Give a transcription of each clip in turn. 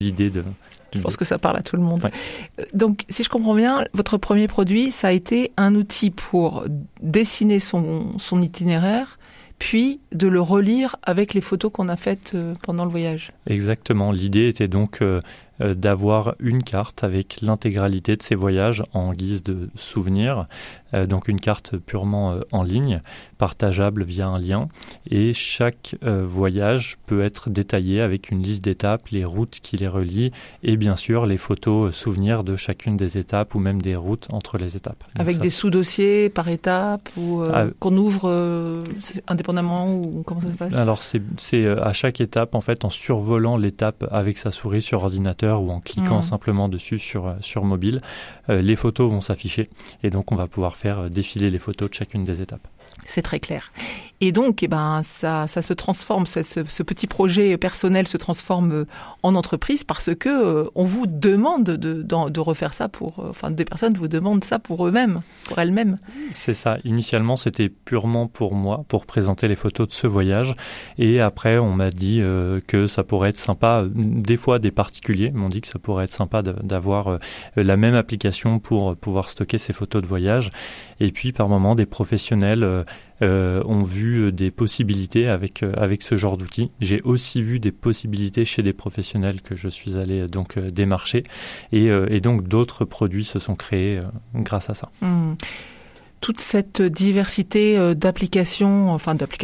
l'idée de... Je pense que ça parle à tout le monde. Ouais. Donc, si je comprends bien, votre premier produit, ça a été un outil pour dessiner son itinéraire, puis de le relire avec les photos qu'on a faites pendant le voyage. Exactement. L'idée était donc d'avoir une carte avec l'intégralité de ces voyages en guise de souvenir. Donc une carte purement en ligne, partageable via un lien. Et chaque voyage peut être détaillé avec une liste d'étapes, les routes qui les relient et bien sûr les photos souvenirs de chacune des étapes ou même des routes entre les étapes. Donc avec des sous-dossiers par étape ou qu'on ouvre indépendamment ou comment ça se passe? Alors c'est à chaque étape en fait en survolant l'étape avec sa souris sur ordinateur ou en cliquant simplement dessus sur mobile, les photos vont s'afficher et donc on va pouvoir faire défiler les photos de chacune des étapes. C'est très clair. Et donc, ça se transforme, ce petit projet personnel se transforme en entreprise parce que on vous demande de refaire ça des personnes vous demandent ça pour eux-mêmes, pour elles-mêmes. C'est ça. Initialement, c'était purement pour moi, pour présenter les photos de ce voyage. Et après, on m'a dit que ça pourrait être sympa. Des fois, des particuliers m'ont dit que ça pourrait être sympa d'avoir la même application pour pouvoir stocker ces photos de voyage. Et puis, par moments, des professionnels ont vu des possibilités avec ce genre d'outils. J'ai aussi vu des possibilités chez des professionnels que je suis allé donc démarcher et donc d'autres produits se sont créés grâce à ça. Toute cette diversité d'applications,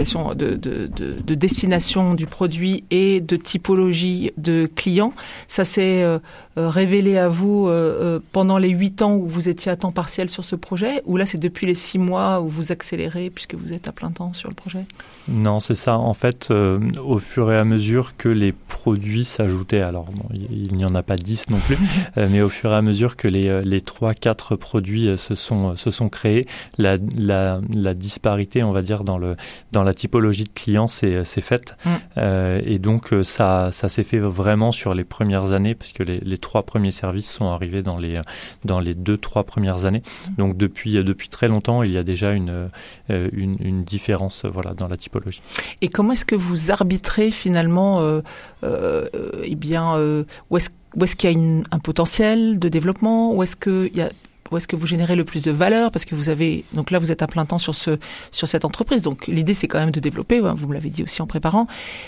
de destination du produit et de typologie de clients, ça s'est révélé à vous pendant les 8 ans où vous étiez à temps partiel sur ce projet, ou là c'est depuis les 6 mois où vous accélérez puisque vous êtes à plein temps sur le projet? Non, c'est ça. En fait, au fur et à mesure que les produits s'ajoutaient, alors bon, il n'y en a pas 10 non plus, mais au fur et à mesure que les 3-4 produits se sont créés, la disparité, on va dire, dans la typologie de clients s'est faite. Et donc, ça s'est fait vraiment sur les premières années, puisque les 3 premiers services sont arrivés dans les 2-3 premières années. Donc, depuis très longtemps, il y a déjà une différence dans la typologie. Et comment est-ce que vous arbitrez finalement où est-ce qu'il y a un potentiel de développement, où est-ce que vous générez le plus de valeur, parce que donc là vous êtes à plein temps sur cette entreprise, donc l'idée c'est quand même de développer, vous me l'avez dit aussi en préparant,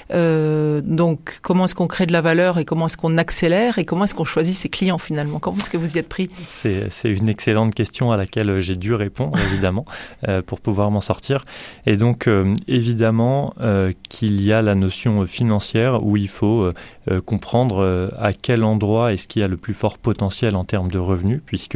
donc comment est-ce qu'on crée de la valeur et comment est-ce qu'on accélère et comment est-ce qu'on choisit ses clients finalement, comment est-ce que vous y êtes pris? C'est une excellente question à laquelle j'ai dû répondre évidemment pour pouvoir m'en sortir, et donc évidemment qu'il y a la notion financière où il faut comprendre à quel endroit est-ce qu'il y a le plus fort potentiel en termes de revenus, puisque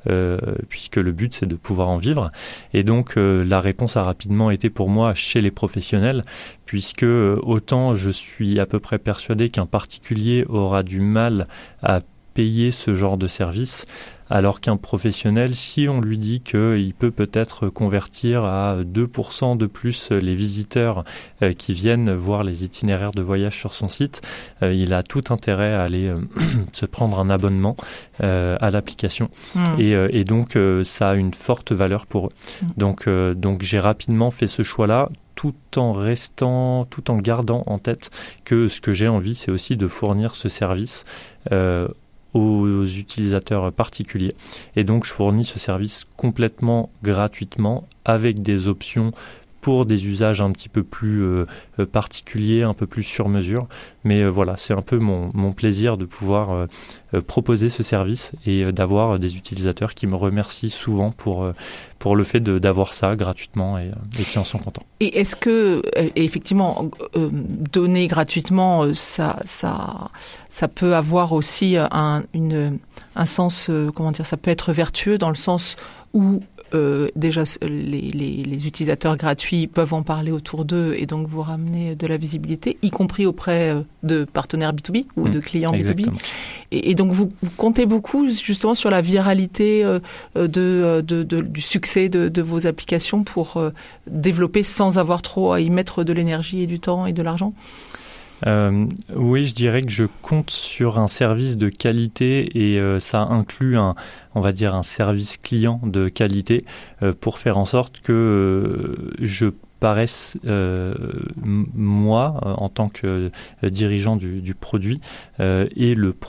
le but c'est de pouvoir en vivre. Et donc la réponse a rapidement été pour moi chez les professionnels, puisque autant je suis à peu près persuadé qu'un particulier aura du mal à payer ce genre de service, alors qu'un professionnel, si on lui dit qu'il peut peut-être convertir à 2% de plus les visiteurs qui viennent voir les itinéraires de voyage sur son site, il a tout intérêt à aller se prendre un abonnement à l'application. Et donc, ça a une forte valeur pour eux. Donc j'ai rapidement fait ce choix-là, tout en gardant en tête que ce que j'ai envie, c'est aussi de fournir ce service aux utilisateurs particuliers. Et donc, je fournis ce service complètement gratuitement avec des options pour des usages un petit peu plus particuliers, un peu plus sur mesure. Mais voilà, c'est un peu mon plaisir de pouvoir proposer ce service et d'avoir des utilisateurs qui me remercient souvent pour le fait d'avoir ça gratuitement et qui en sont contents. Et est-ce que, effectivement, donner gratuitement, ça peut avoir aussi un sens, ça peut être vertueux dans le sens où déjà les utilisateurs gratuits peuvent en parler autour d'eux et donc vous ramener de la visibilité, y compris auprès de partenaires B2B ou de clients exactement. B2B. Et donc vous comptez beaucoup justement sur la viralité du succès de vos applications pour développer sans avoir trop à y mettre de l'énergie et du temps et de l'argent? Oui, je dirais que je compte sur un service de qualité et ça inclut un service client de qualité pour faire en sorte que je paraissent, moi, en tant que dirigeant du produit, et le